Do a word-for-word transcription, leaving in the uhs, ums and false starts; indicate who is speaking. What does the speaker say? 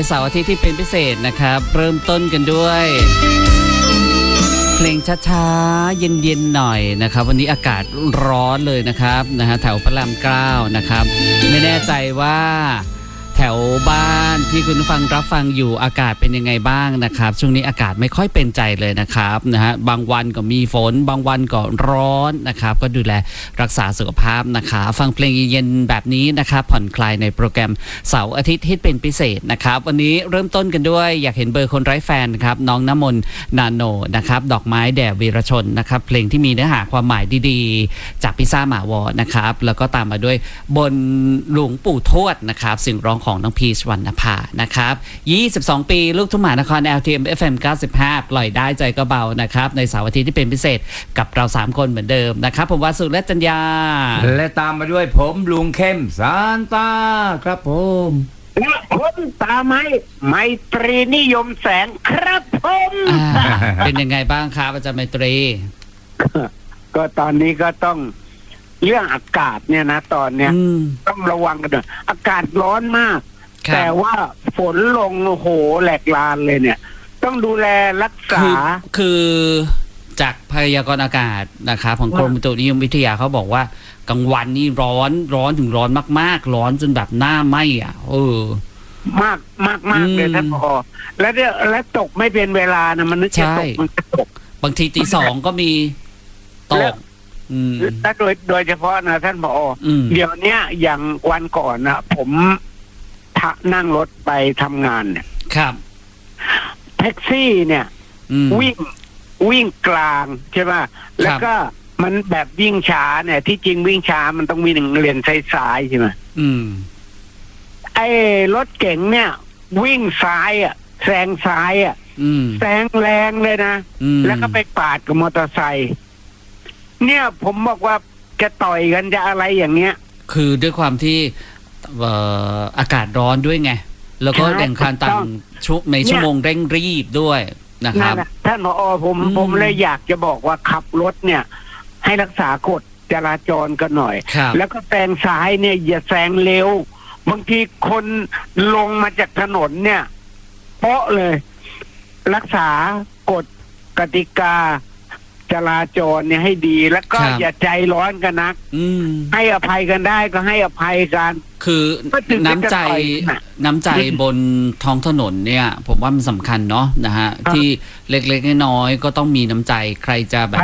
Speaker 1: เสาร์อาทิตย์ที่เป็นพิเศษนะครับเริ่มต้นกันด้วยเพลงช้าๆเย็นๆหน่อยนะครับวันนี้อากาศร้อนเลยนะครับนะฮะแถวพระรามเกล้านะครับไม่แน่ใจว่าแถวบ้านที่คุณฟังรับฟังอยู่อากาศเป็นยังไงบ้างนะครับช่วงนี้อากาศไม่ค่อยเป็นใจเลยนะครับนะฮะบางวันก็มีฝนบางวันก็ร้อนนะครับก็ดูแลรักษาสุขภาพนะคะฟังเพลงเย็นๆแบบนี้นะครับผ่อนคลายในโปรแกรมเสาร์อาทิตย์ฮิตเป็นพิเศษนะครับวันนี้เริ่มต้นกันด้วยอยากเห็นเบอร์คนไร้แฟนครับน้องน้ำมนต์นาโนนะครับดอกไม้แด่วีรชนนะครับเพลงที่มีเนื้อหาความหมายดีๆจากพิซ่าหมาวอนะครับแล้วก็ตามมาด้วยบนหลวงปู่ทวดนะครับสิ่งร้องของน้องพีชวรรณภานะครับยี่สิบสองปีลูกทุ่งมหานคร แอล ที เอ็ม เอฟ เอ็ม เก้าสิบห้าปล่อยได้ใจก็เบานะครับในเสาร์อาทิตย์ที่เป็นพิเศษกับเราสามคนเหมือนเดิมนะครับผมวาสุและจัญญา
Speaker 2: และตามมาด้วยผมลุงเข้มซานตาครับผม
Speaker 3: และผมตาไม้ไมตรีนิยมแสงครับผม
Speaker 1: เป็นยังไงบ้างครับอาจารย์ไมตรี
Speaker 3: ก็ตอนนี้ก็ต้องเรื่องอากาศเนี่ยนะตอนเนี้ยต้องระวังกันหน่อยอากาศร้อนมากแต่ว่าฝนลงโอ้โหแหลกลานเลยเนี่ยต้องดูแลรักษา
Speaker 1: คือจากพยากรณ์อากาศนะครับของกรมอุตุนิยมวิทยาเขาบอกว่ากลางวันนี่ร้อนร้อนถึงร้อนมากๆร้อนจนแบบหน้าไหม้อ่ะเออ
Speaker 3: มากมากมากเลยท่านผอแล้วเนี่ยและตกไม่เป็นเวลานะมันนึกจะตกมันจะตก
Speaker 1: บางทีตีสองก็มีตก
Speaker 3: ถ้าโดยโดยเฉพาะนะท่านผอเดี๋ยวนี้อย่างวันก่อนนะผมนั่งรถไปทำงานเนี่ย
Speaker 1: ครับ
Speaker 3: แท็กซี่เนี่ยวิ่งวิ่งกลางใช่ไหมแล้วก็มันแบบวิ่งช้าเนี่ยที่จริงวิ่งช้ามันต้องวิ่งเลนซ้ายๆใช่ไหม
Speaker 1: อืม
Speaker 3: ไอ้รถเก๋งเนี่ยวิ่งซ้ายอ่ะแซงซ้ายอ่ะแซงแรงเลยนะแล้วก็ไปปาดกับมอเตอร์ไซค์เนี่ยผมบอกว่าจะต่อยกันจะอะไรอย่างเงี้ย
Speaker 1: คือด้วยความที่อากาศร้อนด้วยไงแล้วก็แข่งขันต่างชุในชั่วโมงเร่งรีบด้วยนะครับ
Speaker 3: ท่านผอผมผมเลยอยากจะบอกว่าขับรถเนี่ยให้รักษากฎจราจรกันหน่อยแล้วก็แซงซ้ายเนี่ยอย่าแซงเร็วบางทีคนลงมาจากถนนเนี่ยเพราะเลยรักษากฎกติกาจราจรเนี่ยให้ดีแล้วก็อย่าใจร้อนกันนักให้อภัยกันได้ก็ให้อภัยกัน
Speaker 1: คือน้ำใจน้ำใจบนท้องถนนเนี่ยผมว่ามันสำคัญเนาะนะฮะที่เล็กๆน้อยๆก็ต้องมีน้ำใจใครจะแบบ